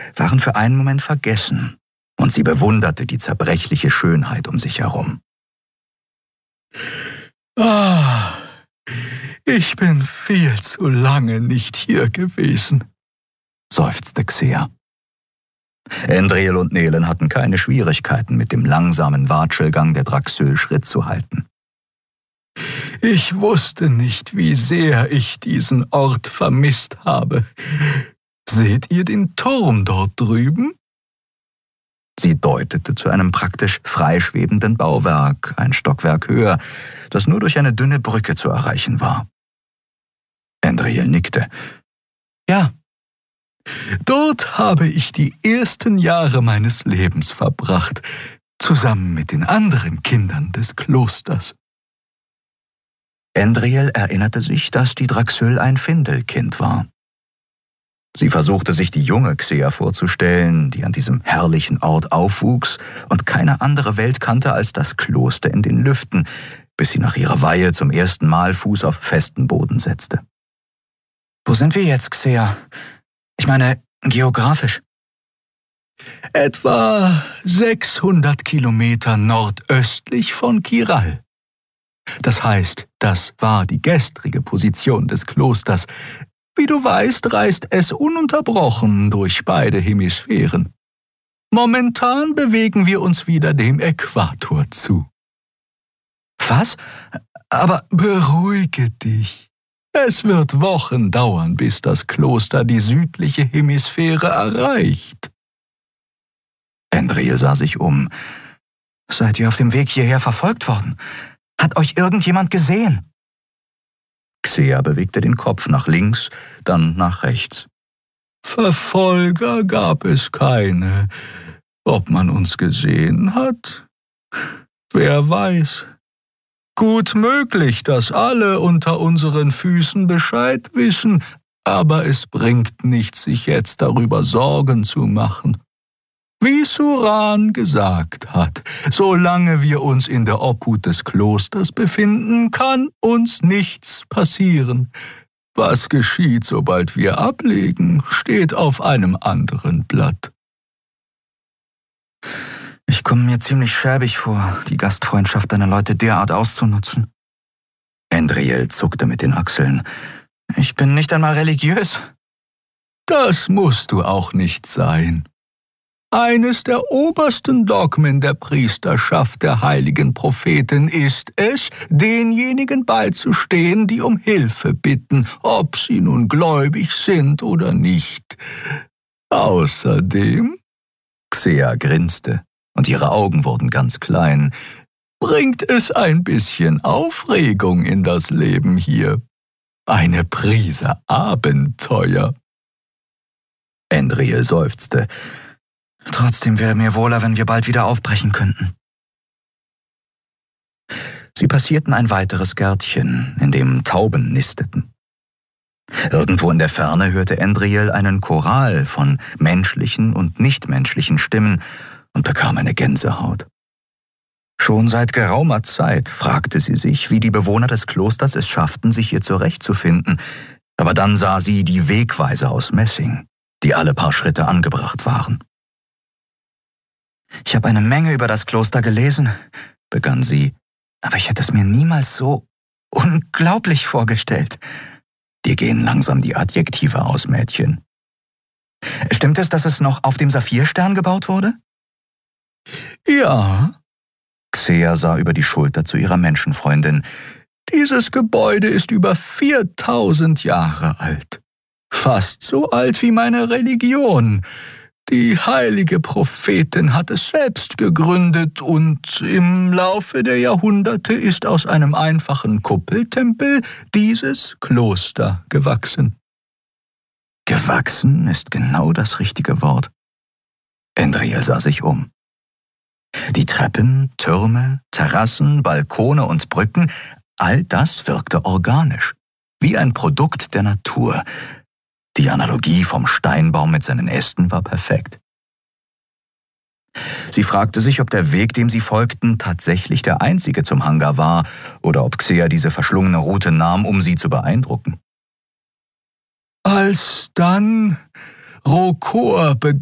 waren für einen Moment vergessen, und sie bewunderte die zerbrechliche Schönheit um sich herum. Ah, ich bin viel zu lange nicht hier gewesen, seufzte Xea. Endriel und Nelen hatten keine Schwierigkeiten, mit dem langsamen Watschelgang der Draxyl Schritt zu halten. Ich wusste nicht, wie sehr ich diesen Ort vermisst habe. Seht ihr den Turm dort drüben? Sie deutete zu einem praktisch freischwebenden Bauwerk, ein Stockwerk höher, das nur durch eine dünne Brücke zu erreichen war. Endriel nickte. Ja, dort habe ich die ersten Jahre meines Lebens verbracht, zusammen mit den anderen Kindern des Klosters. Endriel erinnerte sich, dass die Draxyl ein Findelkind war. Sie versuchte sich die junge Xea vorzustellen, die an diesem herrlichen Ort aufwuchs und keine andere Welt kannte als das Kloster in den Lüften, bis sie nach ihrer Weihe zum ersten Mal Fuß auf festen Boden setzte. »Wo sind wir jetzt, Xea? Ich meine, geografisch?« »Etwa 600 Kilometer nordöstlich von Kiral. Das heißt, das war die gestrige Position des Klosters. Wie du weißt, reist es ununterbrochen durch beide Hemisphären. Momentan bewegen wir uns wieder dem Äquator zu.« »Was? Aber beruhige dich. Es wird Wochen dauern, bis das Kloster die südliche Hemisphäre erreicht.« Endriel sah sich um. »Seid ihr auf dem Weg hierher verfolgt worden? Hat euch irgendjemand gesehen?« Xea bewegte den Kopf nach links, dann nach rechts. »Verfolger gab es keine. Ob man uns gesehen hat? Wer weiß. Gut möglich, dass alle unter unseren Füßen Bescheid wissen, aber es bringt nichts, sich jetzt darüber Sorgen zu machen. Wie Suran gesagt hat, solange wir uns in der Obhut des Klosters befinden, kann uns nichts passieren. Was geschieht, sobald wir ablegen, steht auf einem anderen Blatt.« »Ich komme mir ziemlich schäbig vor, die Gastfreundschaft deiner Leute derart auszunutzen.« Endriel zuckte mit den Achseln. »Ich bin nicht einmal religiös.« »Das musst du auch nicht sein. Eines der obersten Dogmen der Priesterschaft der heiligen Propheten ist es, denjenigen beizustehen, die um Hilfe bitten, ob sie nun gläubig sind oder nicht. Außerdem«, Xea grinste, und ihre Augen wurden ganz klein, »bringt es ein bisschen Aufregung in das Leben hier. Eine Prise Abenteuer.« Endriel seufzte. »Trotzdem wäre mir wohler, wenn wir bald wieder aufbrechen könnten.« Sie passierten ein weiteres Gärtchen, in dem Tauben nisteten. Irgendwo in der Ferne hörte Endriel einen Choral von menschlichen und nichtmenschlichen Stimmen und bekam eine Gänsehaut. Schon seit geraumer Zeit fragte sie sich, wie die Bewohner des Klosters es schafften, sich hier zurechtzufinden, aber dann sah sie die Wegweiser aus Messing, die alle paar Schritte angebracht waren. »Ich habe eine Menge über das Kloster gelesen«, begann sie, »aber ich hätte es mir niemals so unglaublich vorgestellt. Dir gehen langsam die Adjektive aus, Mädchen. Stimmt es, dass es noch auf dem Saphirstern gebaut wurde?« »Ja.« Xea sah über die Schulter zu ihrer Menschenfreundin. »Dieses Gebäude ist über 4000 Jahre alt. Fast so alt wie meine Religion. Die heilige Prophetin hat es selbst gegründet und im Laufe der Jahrhunderte ist aus einem einfachen Kuppeltempel dieses Kloster gewachsen.« »Gewachsen ist genau das richtige Wort.« Endriel sah sich um. Die Treppen, Türme, Terrassen, Balkone und Brücken, all das wirkte organisch, wie ein Produkt der Natur. Die Analogie vom Steinbaum mit seinen Ästen war perfekt. Sie fragte sich, ob der Weg, dem sie folgten, tatsächlich der einzige zum Hangar war oder ob Xea diese verschlungene Route nahm, um sie zu beeindrucken. Als dann Rokor